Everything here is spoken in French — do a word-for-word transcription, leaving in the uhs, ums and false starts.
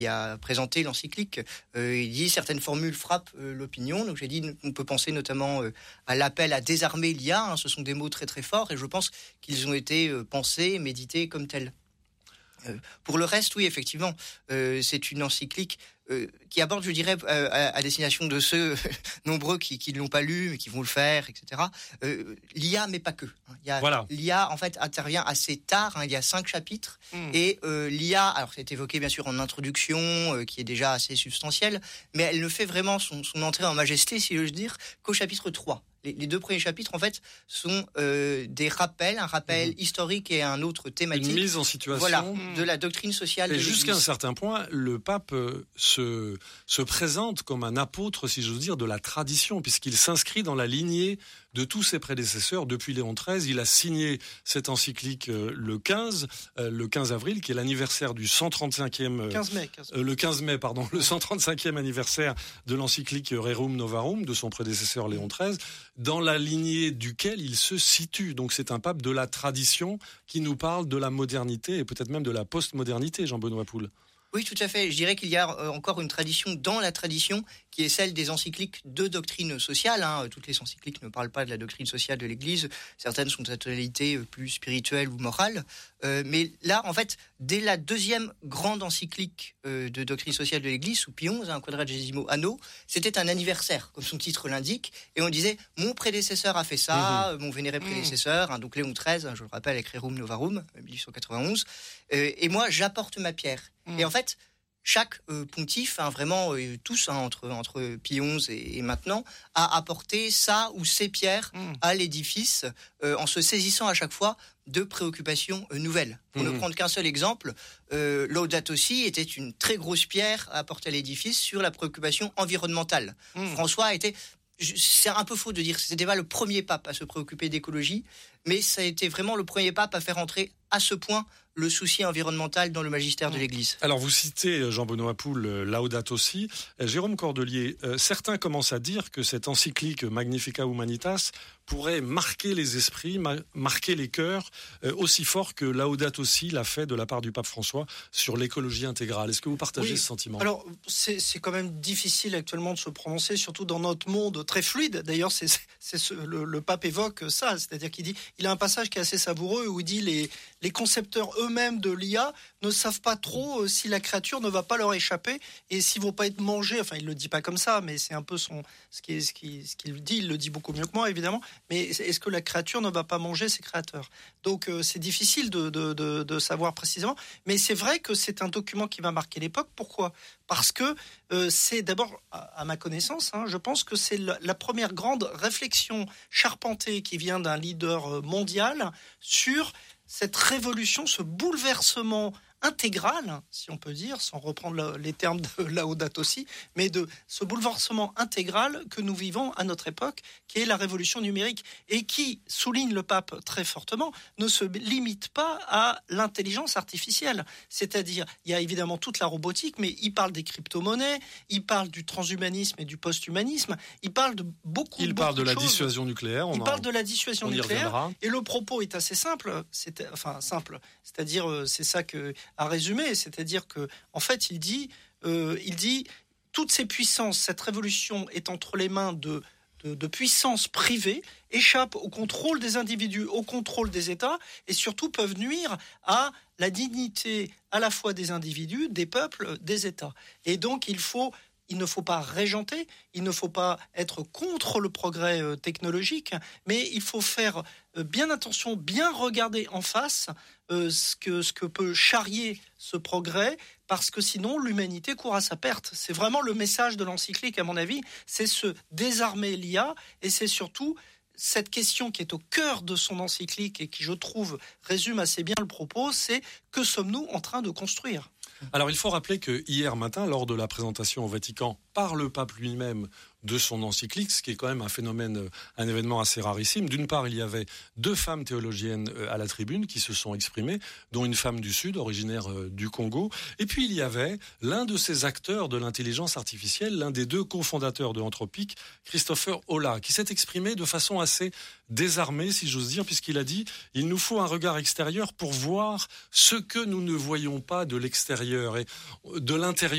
Il a présenté l'encyclique. Euh, il dit certaines formules frappent euh, l'opinion. Donc j'ai dit on peut penser notamment euh, à l'appel à désarmer l'I A. Hein, ce sont des mots très très forts et je pense qu'ils ont été euh, pensés, médités comme tels. Euh, pour le reste, oui, effectivement, euh, c'est une encyclique euh, qui aborde, je dirais, euh, à, à destination de ceux nombreux qui ne l'ont pas lu, mais qui vont le faire, et cetera. Euh, L'I A, mais pas que. Hein. Il y a, voilà. L'I A, en fait, intervient assez tard. Hein, il y a cinq chapitres. Mmh. Et euh, l'I A, alors c'est évoqué bien sûr en introduction, euh, qui est déjà assez substantielle, mais elle ne fait vraiment son, son entrée en majesté, si j'ose dire, qu'au chapitre trois. Les, les deux premiers chapitres, en fait, sont euh, des rappels, un rappel mmh. historique et un autre thématique. Une mise en situation. Voilà, mmh. de la doctrine sociale. Et de jusqu'à un certain point, le pape euh, se, se présente comme un apôtre, si j'ose dire, de la tradition, puisqu'il s'inscrit dans la lignée de tous ses prédécesseurs. Depuis Léon treize, il a signé cette encyclique euh, le quinze, euh, le quinze avril, qui est l'anniversaire du cent trente-cinquième... Euh, quinze mai. quinze mai. Euh, le quinze mai, pardon, le cent trente-cinquième anniversaire de l'encyclique Rerum Novarum, de son prédécesseur Léon treize, dans la lignée duquel il se situe. Donc c'est un pape de la tradition qui nous parle de la modernité et peut-être même de la postmodernité, Jean-Benoît Poul. Oui, tout à fait. Je dirais qu'il y a encore une tradition dans la tradition qui est celle des encycliques de doctrine sociale. Hein. Toutes les encycliques ne parlent pas de la doctrine sociale de l'Église. Certaines sont de tonalité plus spirituelle ou morale. Euh, mais là, en fait, dès la deuxième grande encyclique euh, de doctrine sociale de l'Église, sous Pie onze, un quadragesimo anno, c'était un anniversaire, comme son titre l'indique. Et on disait, mon prédécesseur a fait ça, mmh. mon vénéré prédécesseur, mmh. hein, donc Léon treize, hein, je le rappelle, avec Rerum Novarum, mille huit cent quatre-vingt-onze. Euh, et moi, j'apporte ma pierre. Mmh. Et en fait, chaque euh, pontife, hein, vraiment euh, tous, hein, entre, entre Pie onze et, et maintenant, a apporté sa ou ses pierres mmh. à l'édifice euh, en se saisissant à chaque fois de préoccupations euh, nouvelles. Pour mmh. ne prendre qu'un seul exemple, euh, Laudato Si était une très grosse pierre à apporter à l'édifice sur la préoccupation environnementale. Mmh. François a été... C'est un peu faux de dire que c'était pas le premier pape à se préoccuper d'écologie, mais ça a été vraiment le premier pape à faire entrer à ce point le souci environnemental dans le magistère de l'Église. Alors vous citez Jean-Benoît Poul, Laudato Si. Jérôme Cordelier, euh, certains commencent à dire que cette encyclique Magnificat Humanitas pourrait marquer les esprits, ma- marquer les cœurs, euh, aussi fort que Laudato Si l'a fait de la part du pape François sur l'écologie intégrale. Est-ce que vous partagez oui. ce sentiment ? Alors, c'est, c'est quand même difficile actuellement de se prononcer, surtout dans notre monde très fluide. D'ailleurs, c'est, c'est ce, le, le pape évoque ça, c'est-à-dire qu'il dit, il a un passage qui est assez savoureux où il dit les, les concepteurs eux-mêmes de l'I A ne savent pas trop si la créature ne va pas leur échapper et s'ils vont pas être mangés. Enfin, il le dit pas comme ça, mais c'est un peu son ce qui ce qui ce qu'il dit. Il le dit beaucoup mieux que moi, évidemment. Mais est-ce que la créature ne va pas manger ses créateurs ? Donc, euh, c'est difficile de, de de de savoir précisément. Mais c'est vrai que c'est un document qui va marquer l'époque. Pourquoi ? Parce que euh, c'est d'abord, à, à ma connaissance, hein, je pense que c'est la, la première grande réflexion charpentée qui vient d'un leader mondial sur cette révolution, ce bouleversement intégral, si on peut dire, sans reprendre les termes de Laudato Si, mais de ce bouleversement intégral que nous vivons à notre époque, qui est la révolution numérique, et qui, souligne le pape très fortement, ne se limite pas à l'intelligence artificielle. C'est-à-dire, il y a évidemment toute la robotique, mais il parle des crypto-monnaies, il parle du transhumanisme et du post-humanisme, il parle de beaucoup, il beaucoup parle de, de la choses. dissuasion nucléaire. On il en, parle de la dissuasion nucléaire, reviendra. Et le propos est assez simple, c'est, enfin simple, c'est-à-dire, c'est ça que... à résumer, c'est-à-dire que en fait, il dit, euh, il dit, toutes ces puissances, cette révolution est entre les mains de, de, de puissances privées, échappent au contrôle des individus, au contrôle des États, et surtout peuvent nuire à la dignité à la fois des individus, des peuples, des États. Et donc, il faut Il ne faut pas régenter, il ne faut pas être contre le progrès euh, technologique, mais il faut faire euh, bien attention, bien regarder en face euh, ce que, ce que peut charrier ce progrès, parce que sinon l'humanité court à sa perte. C'est vraiment le message de l'encyclique, à mon avis, c'est se désarmer l'I A, et c'est surtout cette question qui est au cœur de son encyclique et qui, je trouve, résume assez bien le propos, c'est que sommes-nous en train de construire ? Alors, il faut rappeler que hier matin, lors de la présentation au Vatican par le pape lui-même de son encyclique, ce qui est quand même un phénomène, un événement assez rarissime. D'une part, il y avait deux femmes théologiennes à la tribune qui se sont exprimées, dont une femme du Sud, originaire du Congo. Et puis, il y avait l'un de ces acteurs de l'intelligence artificielle, l'un des deux cofondateurs de Anthropic, Christopher Olah, qui s'est exprimé de façon assez désarmée, si j'ose dire, puisqu'il a dit « Il nous faut un regard extérieur pour voir ce que nous ne voyons pas de l'extérieur. » Et de l'intérieur,